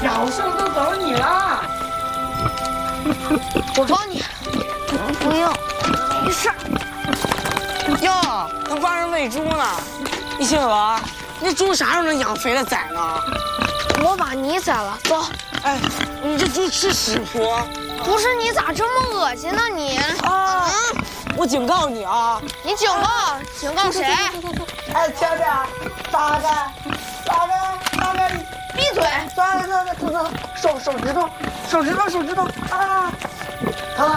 小胜都等你了。 我帮你。不用，没事。 哟，还帮人喂猪呢？一星娥，你猪啥时候能养肥了宰呢？ 我把你宰了，走。 哎，你这猪吃屎不？ 不是你咋这么恶心呢你？ 啊！我警告你啊！ 你警告谁？ 哎，前边，打开， 闭嘴！ 走，手指头啊！疼！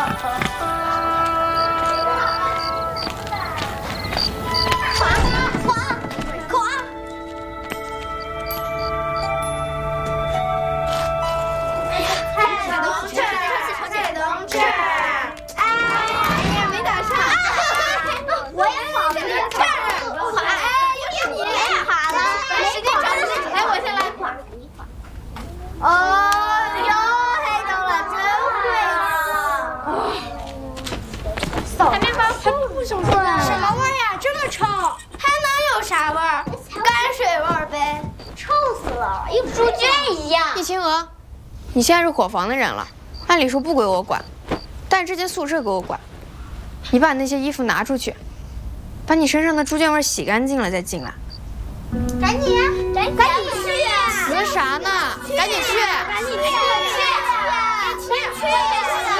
哦哟，黑豆了，真会啊！海绵宝宝不想说了，什么味儿呀？这么臭，还能有啥味儿？泔水味儿呗，臭死了，一猪圈一样。 易清娥，你现在是伙房的人了，按理说不归我管，但这间宿舍归我管。你把那些衣服拿出去，把你身上的猪圈味洗干净了再进来。 赶紧呀，赶紧去呀！ 急啥呢？赶紧去！ 赶紧去！